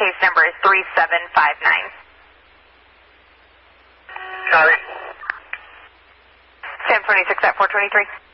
case number is 3759. Sorry. Sam 26 at 423.